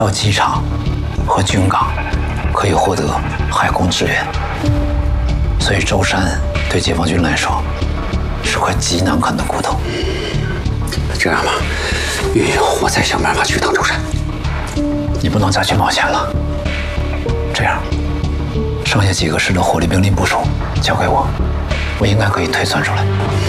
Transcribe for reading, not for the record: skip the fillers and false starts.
到机场和军港可以获得海空支援，所以舟山对解放军来说是块极难啃的骨头。 这样吧，运营我再想办法去趟舟山。 你不能再去冒险了。这样，剩下几个师的火力兵力部署交给我，我应该可以推算出来。